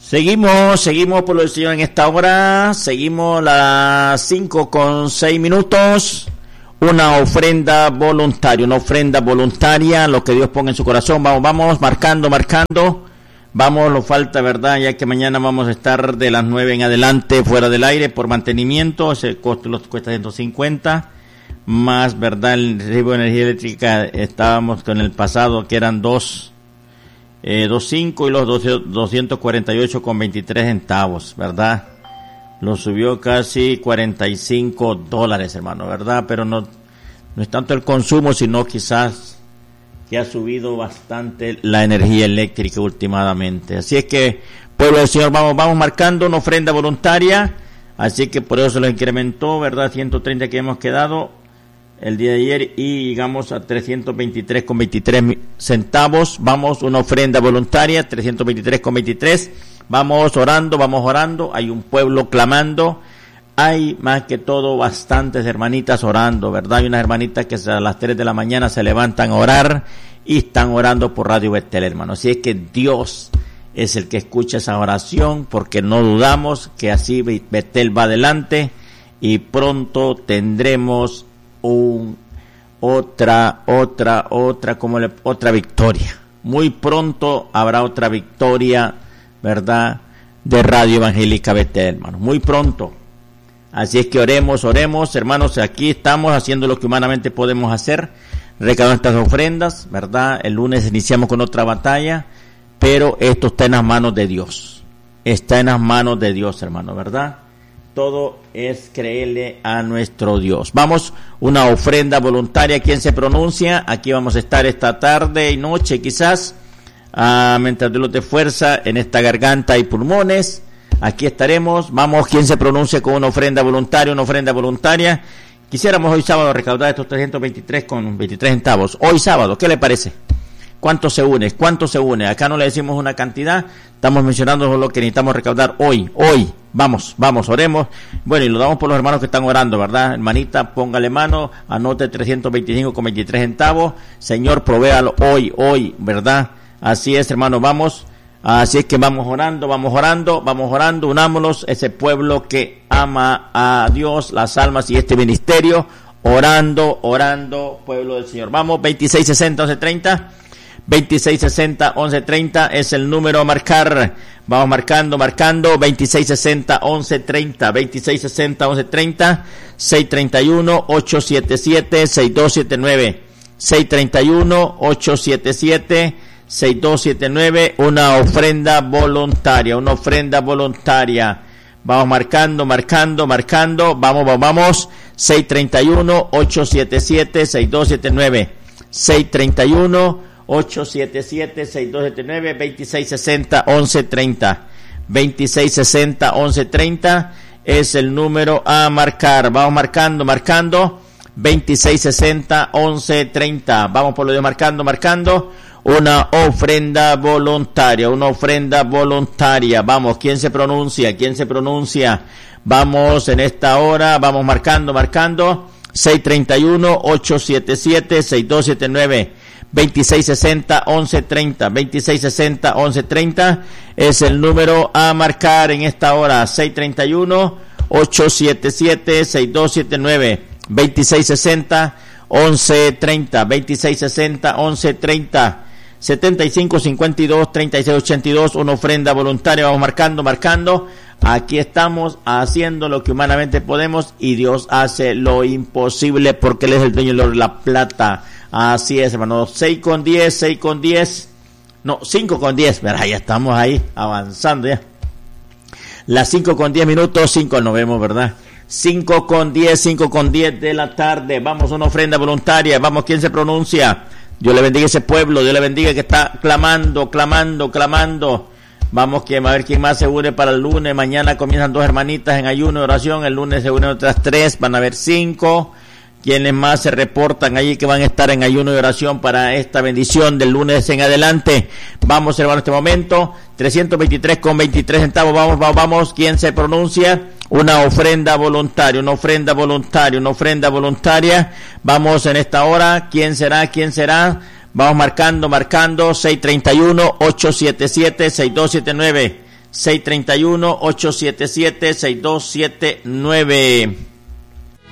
Seguimos por lo del Señor en esta hora. Seguimos las 5:06. Una ofrenda voluntaria, lo que Dios ponga en su corazón. Vamos, marcando. Vamos, lo falta, ¿verdad? Ya que mañana vamos a estar de las 9 en adelante fuera del aire por mantenimiento. Ese costo nos cuesta 150. Más, ¿verdad? El recibo de energía eléctrica estábamos con el pasado que eran 2.5 y los 248,23 centavos, ¿verdad? Lo subió casi $45, hermano, ¿verdad? Pero no es tanto el consumo, sino quizás que ha subido bastante la energía eléctrica últimamente. Así es que, pueblo del Señor, vamos marcando una ofrenda voluntaria, así que por eso se lo incrementó, ¿verdad? 130 que hemos quedado el día de ayer y llegamos a 323,23 centavos. Vamos, una ofrenda voluntaria, 323,23. Vamos orando. Hay un pueblo clamando. Hay más que todo bastantes hermanitas orando, ¿verdad? Hay unas hermanitas que a las 3 de la mañana se levantan a orar y están orando por Radio Betel, hermano. Así es que Dios es el que escucha esa oración, porque no dudamos que así Betel va adelante y pronto tendremos otra victoria. Muy pronto habrá otra victoria, ¿verdad? De Radio Evangélica Betel, hermano. Muy pronto. Así es que oremos, hermanos. Aquí estamos haciendo lo que humanamente podemos hacer, recaudando estas ofrendas, ¿verdad? El lunes iniciamos con otra batalla, pero esto está en las manos de Dios. Está en las manos de Dios, hermano, ¿verdad? Todo es creerle a nuestro Dios. Vamos, una ofrenda voluntaria. ¿Quién se pronuncia? Aquí vamos a estar esta tarde y noche, quizás, mientras Dios te fuerza en esta garganta y pulmones. Aquí estaremos. Vamos, ¿quién se pronuncia con una ofrenda voluntaria? Quisiéramos hoy sábado recaudar estos 323,23 centavos. Hoy sábado, ¿qué le parece? ¿Cuánto se une? Acá no le decimos una cantidad, estamos mencionando lo que necesitamos recaudar hoy. Vamos, oremos. Bueno, y lo damos por los hermanos que están orando, ¿verdad? Hermanita, póngale mano, anote 325,23 centavos. Señor, provéalo hoy, ¿verdad? Así es, hermano, vamos. Así es que vamos orando, unámonos, ese pueblo que ama a Dios, las almas y este ministerio, orando, pueblo del Señor. Vamos, 2660-1130. 2660-1130 es el número a marcar. Vamos marcando. 2660-1130. 2660-1130. 631-877-6279. 631-877-6279. Una ofrenda voluntaria. Vamos marcando. Vamos. 631-877-6279. 631-877-6279, 2660-1130. 2660-1130 es el número a marcar. Vamos marcando. 2660-1130. Vamos por lo de marcando. Una ofrenda voluntaria. Vamos, ¿quién se pronuncia? Vamos en esta hora. Vamos marcando. 631-877-6279. 2660-1130. 2660-1130 es el número a marcar en esta hora. 631-877-6279. 2660-1130. 2660-1130. 7552-3682. Una ofrenda voluntaria. Vamos marcando. Aquí estamos haciendo lo que humanamente podemos y Dios hace lo imposible porque Él es el dueño de la plata. Así es, hermano. 5:10. No, 5:10. Verá, ya estamos ahí avanzando ya. Las 5:10, 5 nos vemos, ¿verdad? 5:10 de la tarde. Vamos, una ofrenda voluntaria. Vamos, ¿quién se pronuncia? Dios le bendiga a ese pueblo. Dios le bendiga que está clamando. Vamos, a ver quién más se une para el lunes. Mañana comienzan 2 hermanitas en ayuno y oración. El lunes se unen otras 3. Van a haber 5. ¿Quiénes más se reportan allí que van a estar en ayuno y oración para esta bendición del lunes en adelante? Vamos, hermano, en este momento. 323,23 centavos. Vamos. ¿Quién se pronuncia? Una ofrenda voluntaria. Vamos en esta hora. ¿Quién será? Vamos marcando. 631-877-6279. 631-877-6279.